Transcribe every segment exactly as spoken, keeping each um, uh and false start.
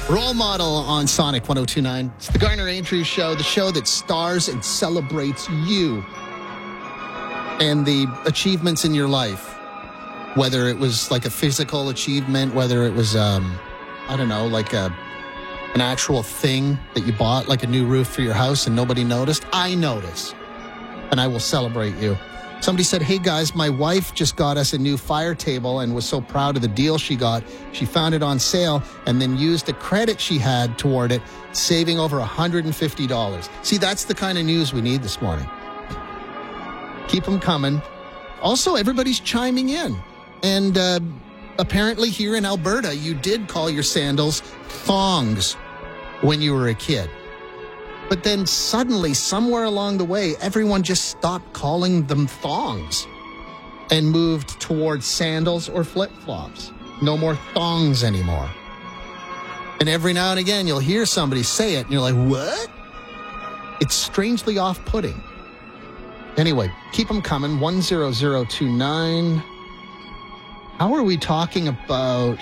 Role Model on Sonic one oh two point nine. It's the Garner Andrews Show, the show that stars and celebrates you and the achievements in your life. Whether it was like a physical achievement, whether it was, um, I don't know, like a an actual thing that you bought, like a new roof for your house and nobody noticed. I notice, and I will celebrate you. Somebody said, hey guys, my wife just got us a new fire table and was so proud of the deal she got. She found it on sale and then used the credit she had toward it, saving over one hundred fifty dollars. See, that's the kind of news we need this morning. Keep them coming. Also, everybody's chiming in. And uh, apparently here in Alberta, you did call your sandals thongs when you were a kid. But then suddenly, somewhere along the way, everyone just stopped calling them thongs and moved towards sandals or flip-flops. No more thongs anymore. And every now and again, you'll hear somebody say it, and you're like, what? It's strangely off-putting. Anyway, keep them coming. one zero zero two nine. How are we talking about...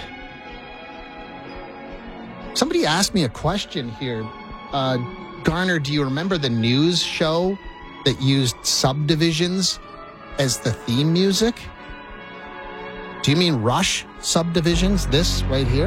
Somebody asked me a question here. Uh... Garner, do you remember the news show that used Subdivisions as the theme music? Do you mean Rush Subdivisions? This right here?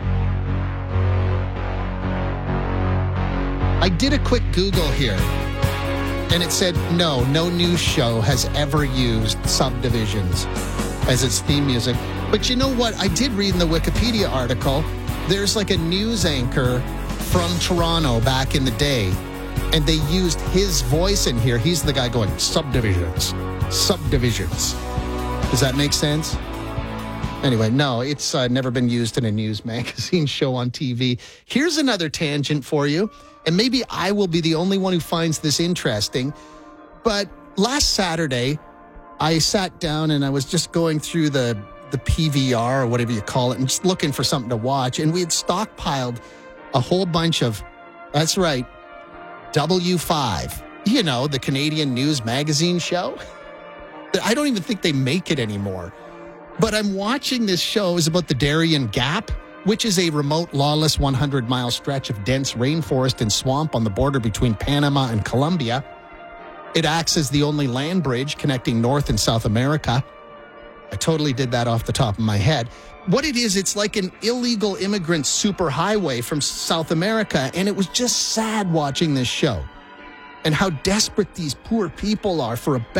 I did a quick Google here, and it said, no, no news show has ever used Subdivisions as its theme music. But you know what? I did read in the Wikipedia article, there's like a news anchor from Toronto back in the day, and they used his voice in here. He's the guy going, subdivisions, subdivisions. Does that make sense? Anyway, no, it's uh, never been used in a news magazine show on T V. Here's another tangent for you, and maybe I will be the only one who finds this interesting, but last Saturday, I sat down and I was just going through the, the P V R or whatever you call it and just looking for something to watch, and we had stockpiled a whole bunch of, that's right, W five. You know, the Canadian news magazine show. I don't even think they make it anymore. But I'm watching this show. It's about the Darien Gap, which is a remote, lawless one hundred mile stretch of dense rainforest and swamp on the border between Panama and Colombia. It acts as the only land bridge connecting North and South America. I totally did that off the top of my head. What it is, it's like an illegal immigrant superhighway from South America, and it was just sad watching this show and how desperate these poor people are for a